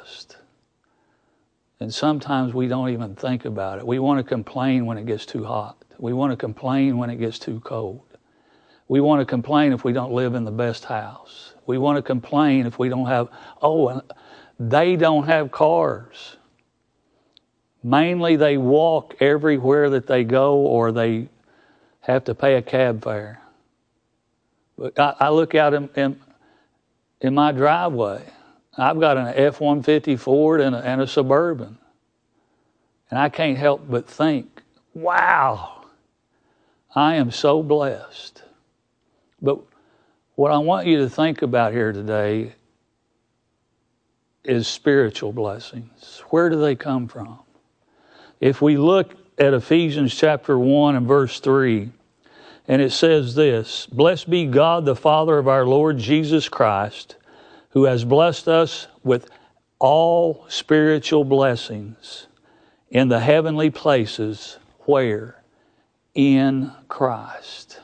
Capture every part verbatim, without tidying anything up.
blessed. And sometimes we don't even think about it. We want to complain when it gets too hot. We want to complain when it gets too cold. We want to complain if we don't live in the best house. We want to complain if we don't have, oh, they don't have cars. Mainly they walk everywhere that they go, or they have to pay a cab fare. But I, I look out in, in, in my driveway. I've got an F one fifty Ford and a, and a Suburban. And I can't help but think, wow, I am so blessed. But what I want you to think about here today is spiritual blessings. Where do they come from? If we look at Ephesians chapter one and verse three, and it says this, "Blessed be God, the Father of our Lord Jesus Christ, who has blessed us with all spiritual blessings in the heavenly places." Where? In Christ.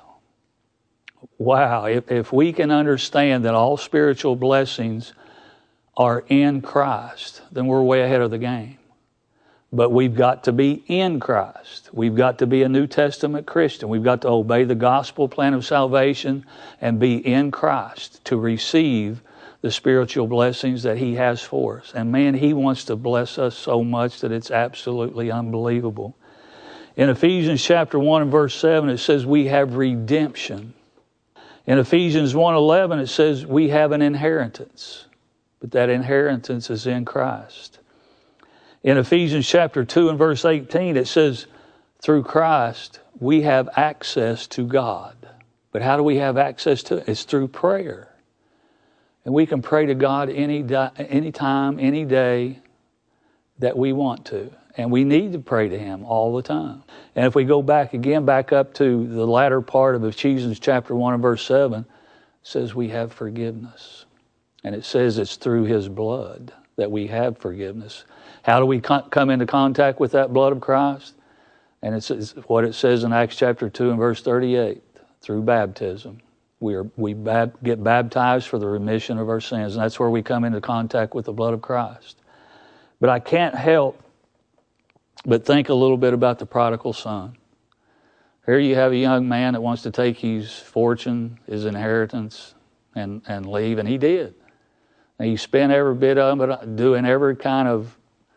Wow, if, if we can understand that all spiritual blessings are in Christ, then we're way ahead of the game. But we've got to be in Christ. We've got to be a New Testament Christian. We've got to obey the gospel plan of salvation and be in Christ to receive the spiritual blessings that He has for us. And man, He wants to bless us so much that it's absolutely unbelievable. In Ephesians chapter one and verse seven, it says we have redemption. In Ephesians one eleven, it says we have an inheritance. But that inheritance is in Christ. In Ephesians chapter two and verse eighteen, it says, through Christ, we have access to God. But how do we have access to it? It's through prayer. And we can pray to God any di- any time, any day that we want to. And we need to pray to Him all the time. And if we go back again, back up to the latter part of Ephesians chapter one and verse seven, it says we have forgiveness. And it says it's through His blood that we have forgiveness. How do we come into contact with that blood of Christ? And it's what it says in Acts chapter two and verse thirty-eight, through baptism. We are we bab, get baptized for the remission of our sins, and that's where we come into contact with the blood of Christ. But I can't help but think a little bit about the prodigal son. Here you have a young man that wants to take his fortune, his inheritance, and, and leave, and he did. And he spent every bit of it doing every kind of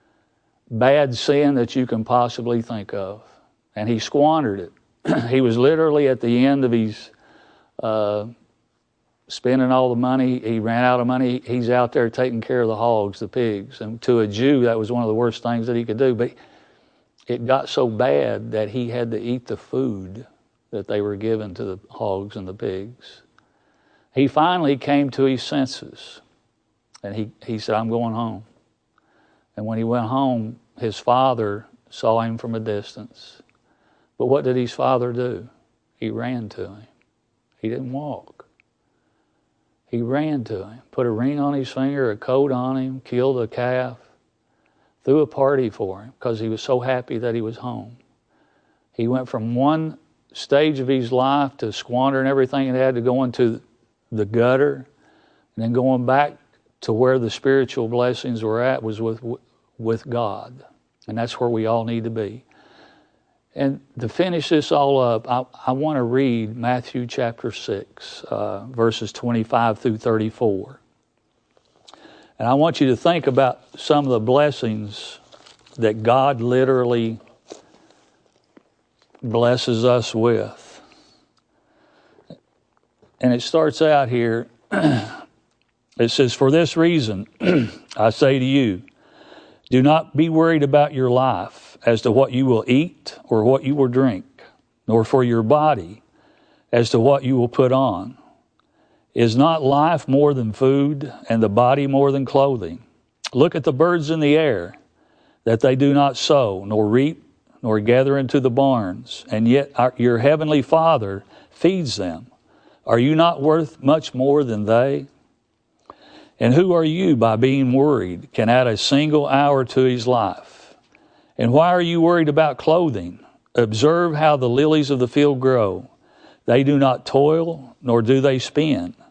bad sin that you can possibly think of. And he squandered it. He was literally at the end of his uh, spending all the money. He ran out of money. He's out there taking care of the hogs, the pigs. And to a Jew, that was one of the worst things that he could do. But it got so bad that he had to eat the food that they were given to the hogs and the pigs. He finally came to his senses. And he, he said, I'm going home. And when he went home, his father saw him from a distance. But what did his father do? He ran to him. He didn't walk. He ran to him, put a ring on his finger, a coat on him, killed a calf, threw a party for him because he was so happy that he was home. He went from one stage of his life to squandering everything and had to go into the gutter, and then going back to where the spiritual blessings were at was with with God. And that's where we all need to be. And to finish this all up, I, I want to read Matthew chapter six, uh, verses twenty-five through thirty-four. And I want you to think about some of the blessings that God literally blesses us with. And it starts out here, it says, for this reason, I say to you, do not be worried about your life as to what you will eat or what you will drink, nor for your body as to what you will put on. Is not life more than food, and the body more than clothing? Look at the birds in the air, that they do not sow, nor reap, nor gather into the barns, and yet our, your heavenly Father feeds them. Are you not worth much more than they? And who are you, by being worried, can add a single hour to his life? And why are you worried about clothing? Observe how the lilies of the field grow. They do not toil, nor do they spin.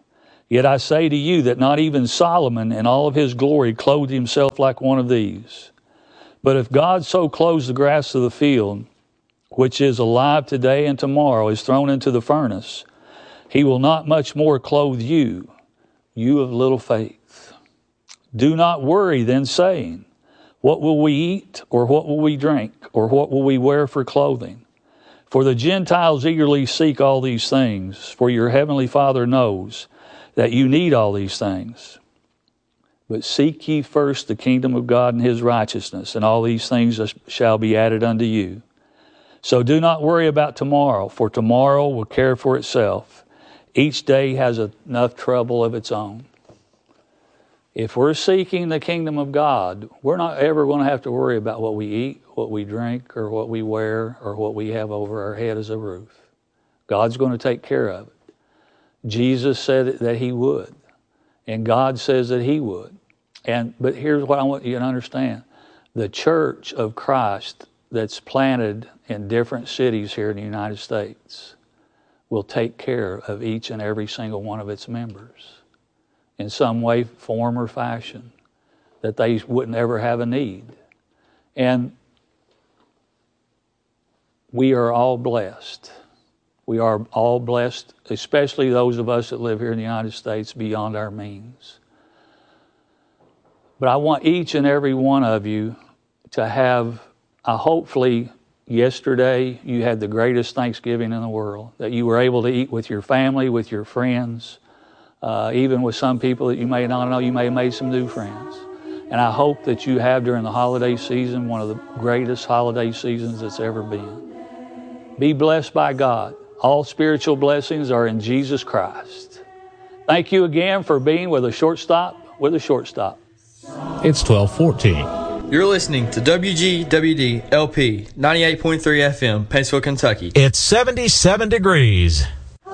Yet I say to you that not even Solomon in all of his glory clothed himself like one of these. But if God so clothes the grass of the field, which is alive today and tomorrow is thrown into the furnace, he will not much more clothe you, you of little faith. Do not worry then, saying, what will we eat, or what will we drink, or what will we wear for clothing? For the Gentiles eagerly seek all these things, for your heavenly Father knows that you need all these things. But seek ye first the kingdom of God and his righteousness, and all these things shall be added unto you. So do not worry about tomorrow, for tomorrow will care for itself. Each day has enough trouble of its own. If we're seeking the kingdom of God, we're not ever going to have to worry about what we eat, what we drink, or what we wear, or what we have over our head as a roof. God's going to take care of it. Jesus said that he would, and God says that he would. And but here's what I want you to understand. The church of Christ that's planted in different cities here in the United States will take care of each and every single one of its members in some way, form, or fashion, that they wouldn't ever have a need. And we are all blessed. We are all blessed, especially those of us that live here in the United States beyond our means. But I want each and every one of you to have, uh, hopefully, yesterday you had the greatest Thanksgiving in the world, that you were able to eat with your family, with your friends, uh, even with some people that you may not know. You may have made some new friends. And I hope that you have during the holiday season one of the greatest holiday seasons that's ever been. Be blessed by God. All spiritual blessings are in Jesus Christ. Thank you again for being with a short stop with a shortstop. It's twelve fourteen. You're listening to W G W D L P ninety-eight point three F M, Paintsville, Kentucky. It's seventy-seven degrees.